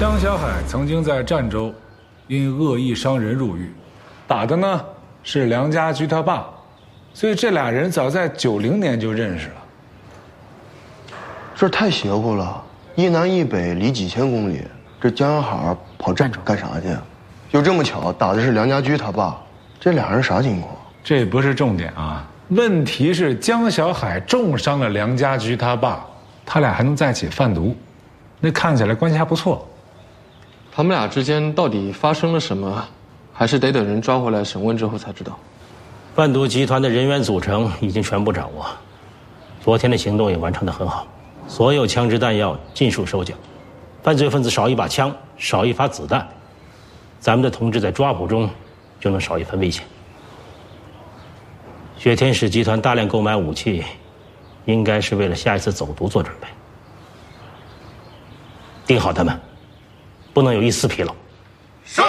江小海曾经在儋州因恶意伤人入狱，打的呢是梁家驹他爸，所以这俩人早在90年就认识了。 这太邪乎了，一南一北离几千公里，这江小海跑儋州干啥去？就这么巧，打的是梁家驹他爸，这俩人啥情况？ 这不是重点啊，问题是江小海重伤了梁家驹他爸，他俩还能在一起贩毒，那看起来关系还不错。 他们俩之间到底发生了什么，还是得等人抓回来审问之后才知道。 贩毒集团的人员组成已经全部掌握，昨天的行动也完成得很好，所有枪支弹药尽数收缴，犯罪分子少一把枪，少一发子弹，咱们的同志在抓捕中就能少一分危险。雪天使集团大量购买武器，应该是为了下一次走读做准备。盯好他们，不能有一丝纰漏。